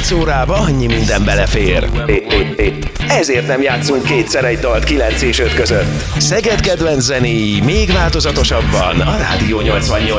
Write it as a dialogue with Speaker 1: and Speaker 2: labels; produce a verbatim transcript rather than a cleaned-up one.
Speaker 1: nyolc órába annyi minden belefér. Ezért nem játszunk kétszer egy dalt kilenc és öt között. Szeged kedvenc zenéi még változatosabban a Rádió nyolcvannyolc